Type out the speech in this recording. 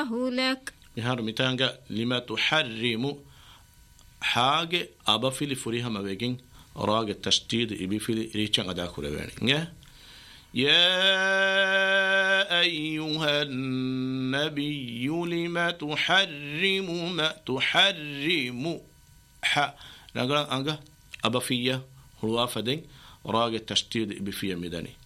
الله لك مهار متانجا لما تحرم حاجة أبا في الفريها ما بيجين راج التشديد يبي في ريتشان أدا كورباني يا أيها النبي لما تحرم ما تحرم نقول أنجا أبا فيا هو فدين راج التشديد يبي فيها ميداني